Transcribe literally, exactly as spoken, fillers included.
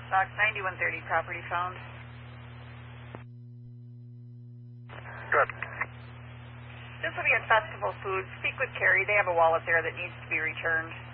Box ninety-one thirty, property found. Good. This will be at Festival Foods. Speak with Carrie. They have a wallet there that needs to be returned.